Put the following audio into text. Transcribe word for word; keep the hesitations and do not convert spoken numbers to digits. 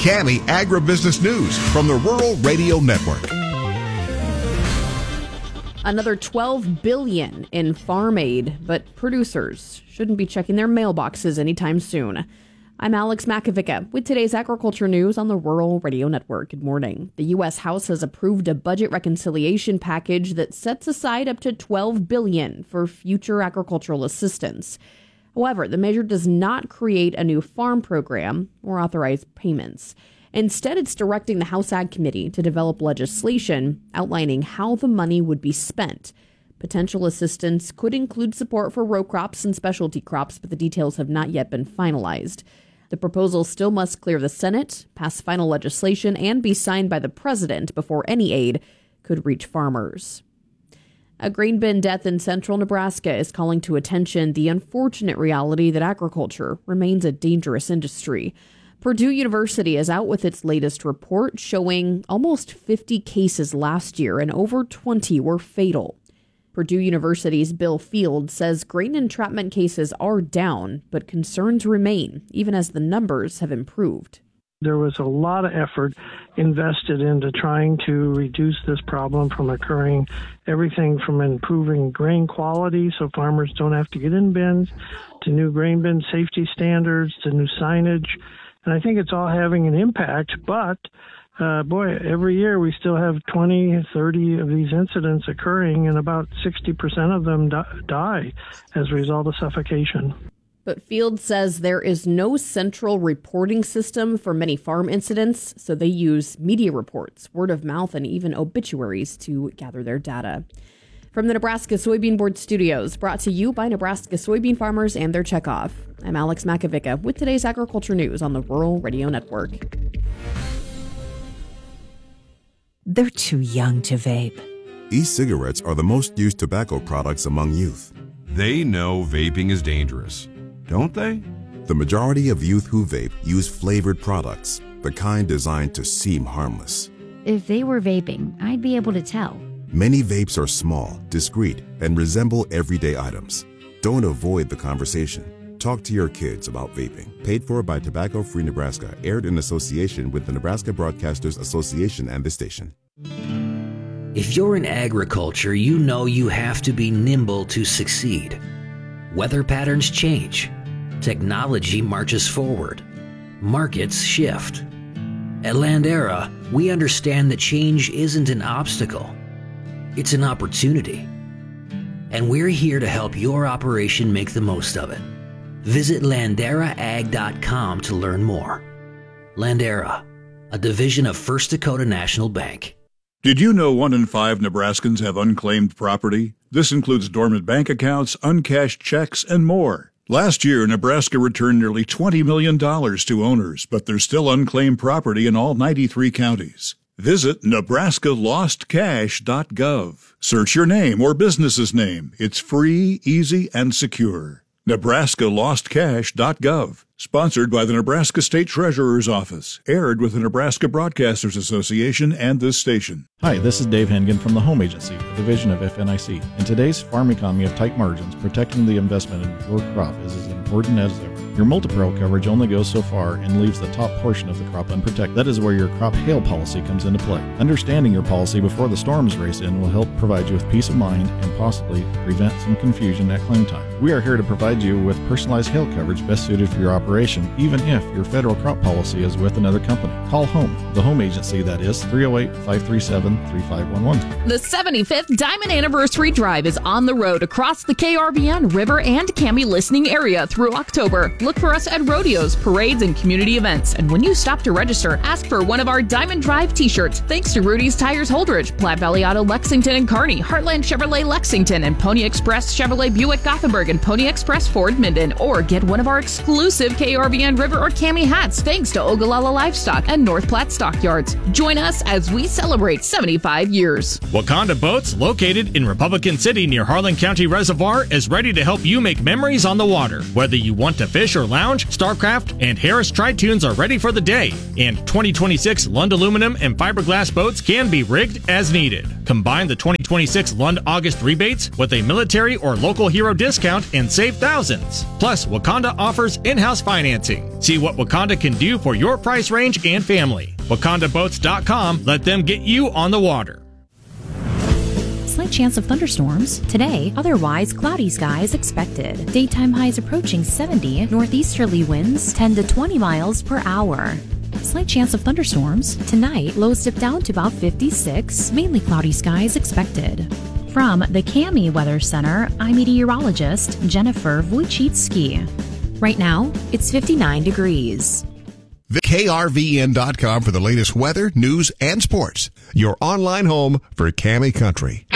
Cami Agribusiness News from the Rural Radio Network. Another twelve billion dollars in farm aid, but producers shouldn't be checking their mailboxes anytime soon. I'm Alex Makovica with today's agriculture news on the Rural Radio Network. Good morning. The U S House has approved a budget reconciliation package that sets aside up to twelve billion dollars for future agricultural assistance. However, the measure does not create a new farm program or authorize payments. Instead, it's directing the House Ag Committee to develop legislation outlining how the money would be spent. Potential assistance could include support for row crops and specialty crops, but the details have not yet been finalized. The proposal still must clear the Senate, pass final legislation, and be signed by the president before any aid could reach farmers. A grain bin death in central Nebraska is calling to attention the unfortunate reality that agriculture remains a dangerous industry. Purdue University is out with its latest report showing almost fifty cases last year and over twenty were fatal. Purdue University's Bill Field says grain entrapment cases are down, but concerns remain, even as the numbers have improved. There was a lot of effort invested into trying to reduce this problem from occurring, everything from improving grain quality so farmers don't have to get in bins, to new grain bin safety standards, to new signage. And I think it's all having an impact, but Uh, boy, every year we still have twenty, thirty of these incidents occurring, and about sixty percent of them di- die as a result of suffocation. But Field says there is no central reporting system for many farm incidents, so they use media reports, word of mouth, and even obituaries to gather their data. From the Nebraska Soybean Board Studios, brought to you by Nebraska soybean farmers and their checkoff, I'm Alex Makovica with today's agriculture news on the Rural Radio Network. They're too young to vape. E-cigarettes are the most used tobacco products among youth. They know vaping is dangerous, don't they? The majority of youth who vape use flavored products, the kind designed to seem harmless. If they were vaping, I'd be able to tell. Many vapes are small, discreet, and resemble everyday items. Don't avoid the conversation. Talk to your kids about vaping. Paid for by Tobacco Free Nebraska. Aired in association with the Nebraska Broadcasters Association and the station. If you're in agriculture, you know you have to be nimble to succeed. Weather patterns change. Technology marches forward. Markets shift. At Landera, we understand that change isn't an obstacle. It's an opportunity. And we're here to help your operation make the most of it. Visit Landera Ag dot com to learn more. Landera, a division of First Dakota National Bank. Did you know one in five Nebraskans have unclaimed property? This includes dormant bank accounts, uncashed checks, and more. Last year, Nebraska returned nearly twenty million dollars to owners, but there's still unclaimed property in all ninety-three counties. Visit Nebraska Lost Cash dot gov. Search your name or business's name. It's free, easy, and secure. Nebraska Lost Cash dot gov. Sponsored by the Nebraska State Treasurer's Office. Aired with the Nebraska Broadcasters Association and this station. Hi, this is Dave Hengen from the Home Agency, a division of F N I C. In today's farm economy of tight margins, protecting the investment in your crop is as important as ever. Your multi-peril coverage only goes so far and leaves the top portion of the crop unprotected. That is where your crop hail policy comes into play. Understanding your policy before the storms race in will help provide you with peace of mind and possibly prevent some confusion at claim time. We are here to provide you with personalized hail coverage best suited for your operation, even if your federal crop policy is with another company. Call Home, the Home Agency, that is three oh eight, five three seven, three five one one. The seventy-fifth Diamond Anniversary Drive is on the road across the K R V N, River, and Cami listening area through October. Look for us at rodeos, parades, and community events. And when you stop to register, ask for one of our Diamond Drive t-shirts. Thanks to Rudy's Tires Holdridge, Platte Valley Auto Lexington and Kearney, Heartland Chevrolet Lexington, and Pony Express Chevrolet Buick Gothenburg, and Pony Express Ford Minden. Or get one of our exclusive K R V N River or Cami hats thanks to Ogallala Livestock and North Platte Stockyards. Join us as we celebrate seventy-five years. Wakanda Boats, located in Republican City near Harlan County Reservoir, is ready to help you make memories on the water. Whether you want to fish or lounge, StarCraft and Harris Tri-Tunes are ready for the day. And twenty twenty-six Lund aluminum and fiberglass boats can be rigged as needed. Combine the twenty twenty-six Lund August rebates with a military or local hero discount and save thousands. Plus, Wakanda offers in-house financing. See what Wakanda can do for your price range and family. Wakanda Boats dot com. Let them get you on the water. Slight chance of thunderstorms today, otherwise cloudy skies expected. Daytime highs approaching seventy, northeasterly winds ten to twenty miles per hour. Slight chance of thunderstorms tonight, lows dip down to about fifty-six, mainly cloudy skies expected. From the Cami Weather Center, I'm meteorologist Jennifer Wojcicki. Right now, it's fifty-nine degrees. K R V N dot com for the latest weather, news, and sports. Your online home for Cami Country.